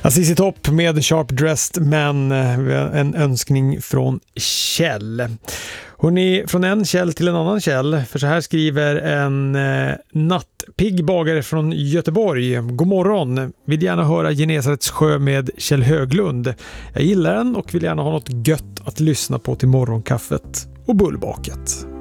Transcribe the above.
ZZ Top med Sharp Dressed Men, en önskning från Kjell. Hörrni, från en Kjell till en annan Kjell, för så här skriver en nattpigg bagare från Göteborg. God morgon, vill gärna höra Genesarets sjö med Kjell Höglund. Jag gillar den och vill gärna ha något gött att lyssna på till morgonkaffet och bullbaket.